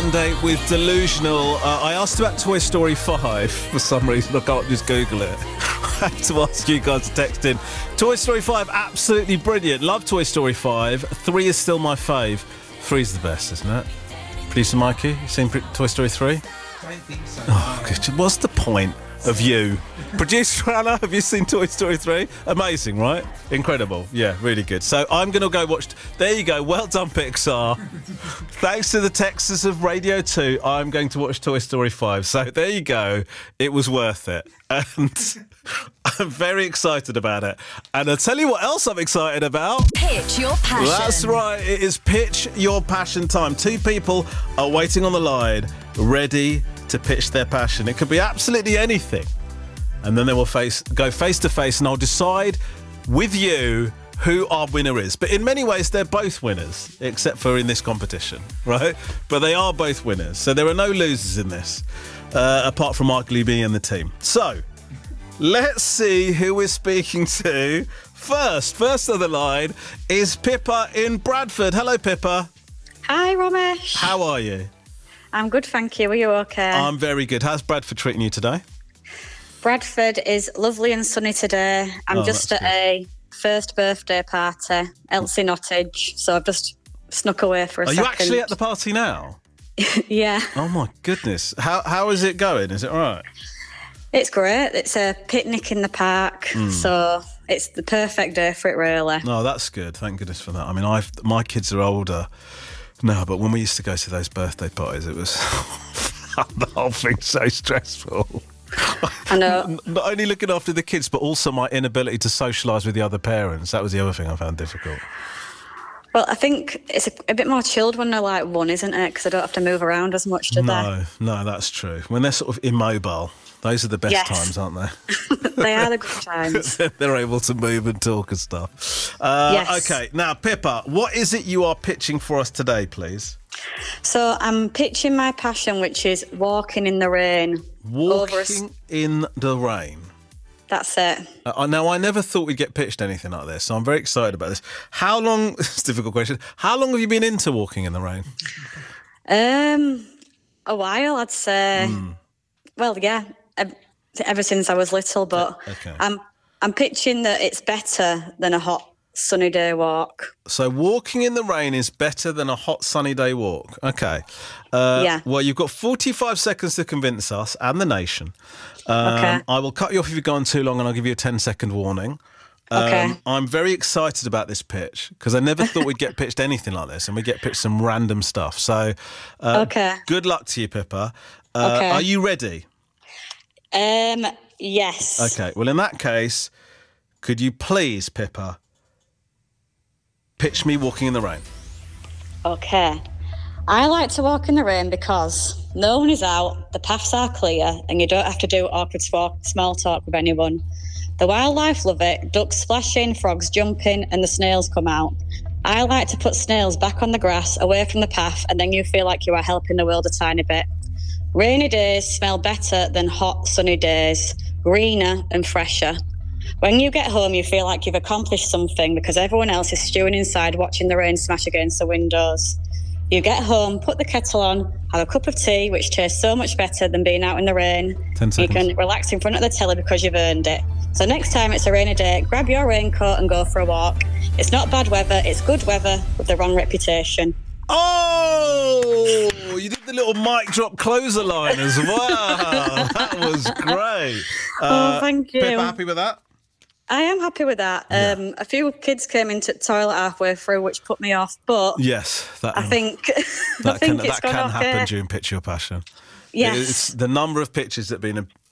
Monday with Delusional. I asked about Toy Story 5 for some reason. I can't just Google it. I have to ask you guys to text in. Toy Story 5, absolutely brilliant. Love Toy Story 5. 3 is still my fave. 3 is the best, isn't it? Producer Mikey, you seen Toy Story 3? I don't think so. Oh, good. What's the point of you? Producer Anna, have you seen Toy Story 3? Amazing, right? Incredible. Yeah, really good. So I'm going to go watch... There you go. Well done, Pixar. Thanks to the Texas of Radio 2, I'm going to watch Toy Story 5. So there you go. It was worth it. And I'm very excited about it. And I'll tell you what else I'm excited about. Pitch your passion. That's right. It is Pitch Your Passion time. 2 people are waiting on the line, ready to pitch their passion. It could be absolutely anything. And then they will go face to face, and I'll decide with you who our winner is. But in many ways, they're both winners, except for in this competition, right? But they are both winners. So there are no losers in this, apart from arguably me and the team. So let's see who we're speaking to first. First on the line is Pippa in Bradford. Hello, Pippa. Hi, Ramesh. How are you? I'm good, thank you. Are you okay? I'm very good. How's Bradford treating you today? Bradford is lovely and sunny today. I'm just at a first birthday party, Elsie Nottage, so I've just snuck away for a second. Are you actually at the party now? Yeah. Oh, my goodness. How is it going? Is it all right? It's great. It's a picnic in the park, so it's the perfect day for it, really. No, that's good. Thank goodness for that. I mean, my kids are older now, but when we used to go to those birthday parties, it was the whole thing's so stressful. I know. Not only looking after the kids, but also my inability to socialise with the other parents. That was the other thing I found difficult. Well, I think it's a bit more chilled when they're like 1, isn't it? Because they don't have to move around as much, do they? No, that's true. When they're sort of immobile, those are the best times, aren't they? They are the good times. They're able to move and talk and stuff. Yes. Okay, now, Pippa, what is it you are pitching for us today, please? So I'm pitching my passion, which is walking in the rain. Walking in the rain. That's it. Now, I never thought we'd get pitched anything like this, so I'm very excited about this. How long, it's a difficult question, how long have you been into walking in the rain? A while, I'd say. Well, yeah, ever since I was little, but Okay. I'm pitching that it's better than a hot sunny day walk. So walking in the rain is better than a hot sunny day walk. Okay. Yeah. Well, you've got 45 seconds to convince us and the nation. Okay. I will cut you off if you go on too long, and I'll give you a 10-second warning. Okay. I'm very excited about this pitch because I never thought we'd get pitched anything like this, and we get pitched some random stuff. So Okay. good luck to you, Pippa. Okay. Are you ready? Yes. Okay. Well, in that case, could you please, Pippa, pitch me walking in the rain? Okay. I like to walk in the rain because no one is out, the paths are clear, and you don't have to do awkward small talk with anyone. The wildlife love it, ducks splashing, frogs jumping, and the snails come out. I like to put snails back on the grass, away from the path, and then you feel like you are helping the world a tiny bit. Rainy days smell better than hot, sunny days, greener and fresher. When you get home, you feel like you've accomplished something because everyone else is stewing inside watching the rain smash against the windows. You get home, put the kettle on, have a cup of tea, which tastes so much better than being out in the rain. 10 seconds. You can relax in front of the telly because you've earned it. So next time it's a rainy day, grab your raincoat and go for a walk. It's not bad weather, it's good weather with the wrong reputation. Oh, you did the little mic drop closer line as well. That was great. Thank you. Pippa, happy with that? I am happy with that. A few kids came into the toilet halfway through, which put me off, but Yes, I think that I think can it's gone happen okay. during Pitch Your Passion. Yes. It's the number of pitches that have been